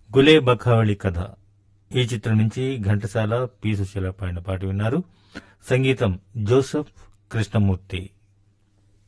గులే బఖావళి కథ ఈ చిత్రం నుంచి ఘంటసాల పి సుశీల పాడిన పాట విన్నారు. సంగీతం జోసెఫ్ కృష్ణమూర్తి.